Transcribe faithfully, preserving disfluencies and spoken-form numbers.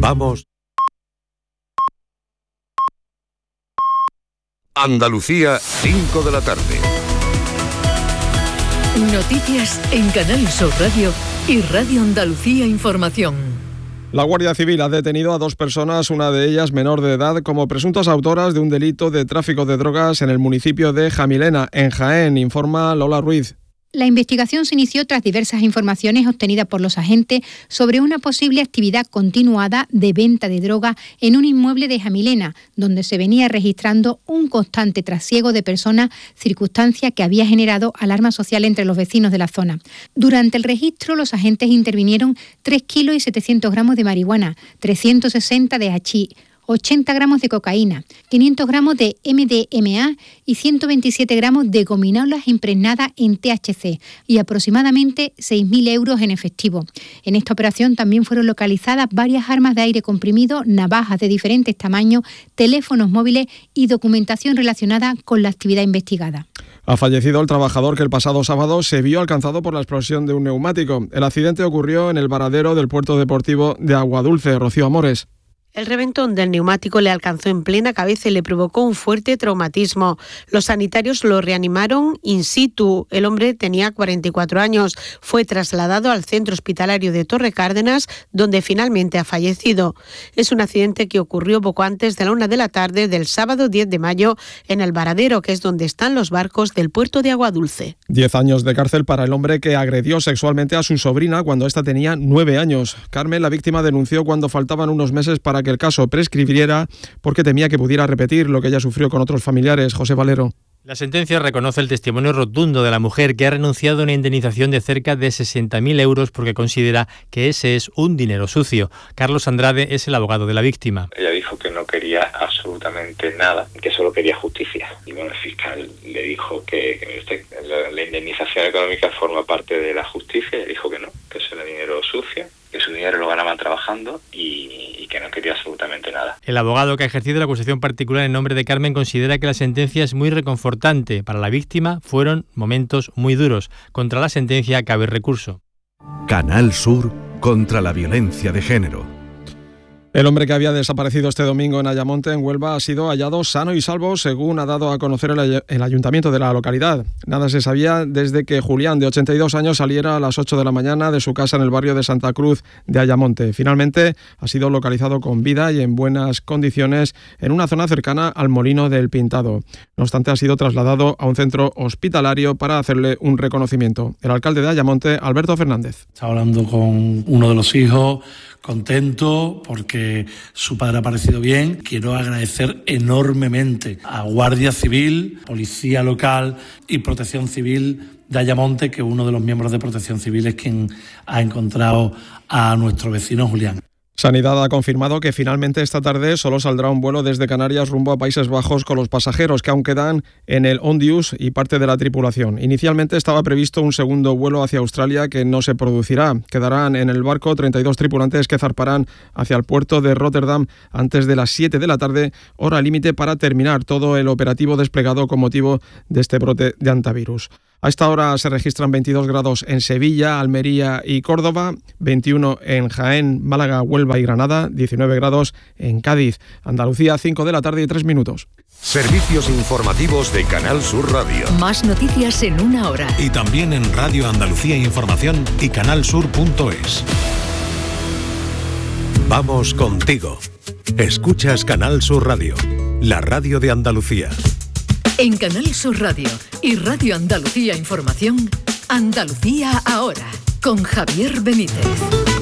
Vamos. Andalucía, cinco de la tarde. Noticias en Canal Sur Radio y Radio Andalucía Información. La Guardia Civil ha detenido a dos personas, una de ellas menor de edad, como presuntas autoras de un delito de tráfico de drogas en el municipio de Jamilena, en Jaén, informa Lola Ruiz. La investigación se inició tras diversas informaciones obtenidas por los agentes sobre una posible actividad continuada de venta de droga en un inmueble de Jamilena, donde se venía registrando un constante trasiego de personas, circunstancia que había generado alarma social entre los vecinos de la zona. Durante el registro, los agentes intervinieron tres kilos y setecientos gramos de marihuana, trescientos sesenta de hachís, ochenta gramos de cocaína, quinientos gramos de eme de eme a y ciento veintisiete gramos de gominolas impregnadas en te hache ce y aproximadamente seis mil euros en efectivo. En esta operación también fueron localizadas varias armas de aire comprimido, navajas de diferentes tamaños, teléfonos móviles y documentación relacionada con la actividad investigada. Ha fallecido el trabajador que el pasado sábado se vio alcanzado por la explosión de un neumático. El accidente ocurrió en el varadero del puerto deportivo de Aguadulce. Rocío Amores. El reventón del neumático le alcanzó en plena cabeza y le provocó un fuerte traumatismo. Los sanitarios lo reanimaron in situ. El hombre tenía cuarenta y cuatro años. Fue trasladado al centro hospitalario de Torre Cárdenas, donde finalmente ha fallecido. Es un accidente que ocurrió poco antes de la una de la tarde del sábado diez de mayo en el varadero, que es donde están los barcos del puerto de Aguadulce. Diez años de cárcel para el hombre que agredió sexualmente a su sobrina cuando ésta tenía nueve años. Carmen, la víctima, denunció cuando faltaban unos meses para que el caso prescribiera porque temía que pudiera repetir lo que ella sufrió con otros familiares. José Valero. La sentencia reconoce el testimonio rotundo de la mujer, que ha renunciado a una indemnización de cerca de sesenta mil euros porque considera que ese es un dinero sucio. Carlos Andrade es el abogado de la víctima. Ella dijo que no quería absolutamente nada, que solo quería justicia. Y bueno, el fiscal le dijo que, que la, la indemnización económica forma parte de la justicia. Ella dijo que no, que eso era dinero sucio, que su dinero lo ganaban trabajando y, y que no quería absolutamente nada. El abogado que ha ejercido la acusación particular en nombre de Carmen considera que la sentencia es muy reconfortante. Para la víctima fueron momentos muy duros. Contra la sentencia cabe recurso. Canal Sur contra la violencia de género. El hombre que había desaparecido este domingo en Ayamonte, en Huelva, ha sido hallado sano y salvo, según ha dado a conocer el, ay- el ayuntamiento de la localidad. Nada se sabía desde que Julián, de ochenta y dos años, saliera a las ocho de la mañana de su casa en el barrio de Santa Cruz de Ayamonte. Finalmente ha sido localizado con vida y en buenas condiciones en una zona cercana al Molino del Pintado. No obstante, ha sido trasladado a un centro hospitalario para hacerle un reconocimiento. El alcalde de Ayamonte, Alberto Fernández. Estaba hablando con uno de los hijos, contento porque su padre ha aparecido bien. Quiero agradecer enormemente a Guardia Civil, Policía Local y Protección Civil de Ayamonte, que uno de los miembros de Protección Civil es quien ha encontrado a nuestro vecino Julián. Sanidad ha confirmado que finalmente esta tarde solo saldrá un vuelo desde Canarias rumbo a Países Bajos con los pasajeros que aún quedan en el Ondius y parte de la tripulación. Inicialmente estaba previsto un segundo vuelo hacia Australia que no se producirá. Quedarán en el barco treinta y dos tripulantes que zarparán hacia el puerto de Rotterdam antes de las siete de la tarde, hora límite para terminar todo el operativo desplegado con motivo de este brote de hantavirus. A esta hora se registran veintidós grados en Sevilla, Almería y Córdoba, veintiuno en Jaén, Málaga, Huelva y Granada, diecinueve grados en Cádiz. Andalucía, cinco de la tarde y tres minutos. Servicios informativos de Canal Sur Radio. Más noticias en una hora. Y también en Radio Andalucía Información y canalsur punto es. Vamos contigo. Escuchas Canal Sur Radio, la radio de Andalucía. En Canal Sur Radio y Radio Andalucía Información, Andalucía ahora, con Javier Benítez.